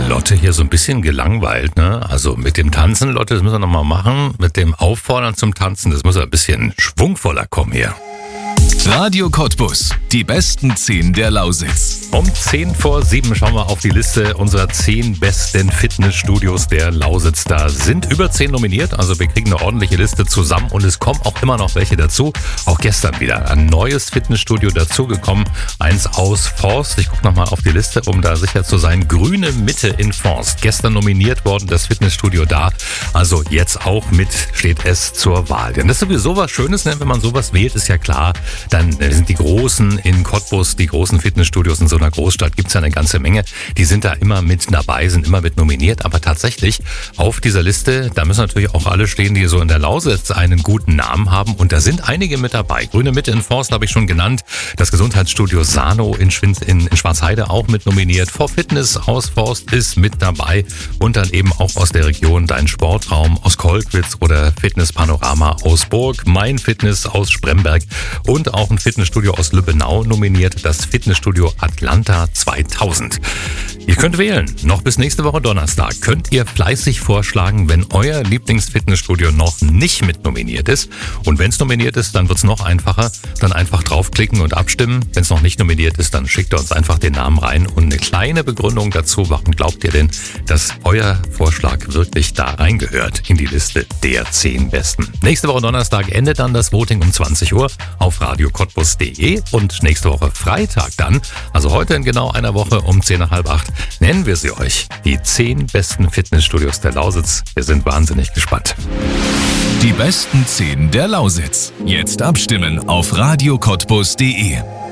Lotte hier so ein bisschen gelangweilt, ne? Also mit dem Tanzen, Lotte, das müssen wir nochmal machen. Mit dem Auffordern zum Tanzen, das muss ein bisschen schwungvoller kommen hier. Radio Cottbus, die besten 10 der Lausitz. Um 6:10 schauen wir auf die Liste unserer 10 besten Fitnessstudios der Lausitz. Da sind über 10 nominiert, also wir kriegen eine ordentliche Liste zusammen und es kommen auch immer noch welche dazu. Auch gestern wieder ein neues Fitnessstudio dazugekommen, eins aus Forst. Ich gucke nochmal auf die Liste, um da sicher zu sein. Grüne Mitte in Forst. Gestern nominiert worden, das Fitnessstudio da. Also jetzt auch mit steht es zur Wahl. Denn das ist sowieso was Schönes, ne? Wenn man sowas wählt, ist ja klar, dann sind die großen in Cottbus, die großen Fitnessstudios in so einer Großstadt, gibt's ja eine ganze Menge. Die sind da immer mit dabei, sind immer mit nominiert. Aber tatsächlich auf dieser Liste, da müssen natürlich auch alle stehen, die so in der Lausitz einen guten Namen haben. Und da sind einige mit dabei. Grüne Mitte in Forst habe ich schon genannt. Das Gesundheitsstudio Sano in Schwarzheide auch mit nominiert. For Fitness aus Forst ist mit dabei. Und dann eben auch aus der Region Dein Sportraum aus Kolkwitz oder Fitness Panorama aus Burg. Mein Fitness aus Spremberg. Und auch ein Fitnessstudio aus Lübbenau nominiert, das Fitnessstudio Atlanta 2000. Ihr könnt wählen. Noch bis nächste Woche Donnerstag könnt ihr fleißig vorschlagen, wenn euer Lieblingsfitnessstudio noch nicht mit nominiert ist. Und wenn es nominiert ist, dann wird es noch einfacher. Dann einfach draufklicken und abstimmen. Wenn es noch nicht nominiert ist, dann schickt ihr uns einfach den Namen rein und eine kleine Begründung dazu. Warum glaubt ihr denn, dass euer Vorschlag wirklich da reingehört in die Liste der 10 Besten? Nächste Woche Donnerstag endet dann das Voting um 20 Uhr auf radiocottbus.de und nächste Woche Freitag dann, also heute in genau einer Woche um 7:50, nennen wir sie euch. Die 10 besten Fitnessstudios der Lausitz. Wir sind wahnsinnig gespannt. Die besten 10 der Lausitz. Jetzt abstimmen auf radiocottbus.de.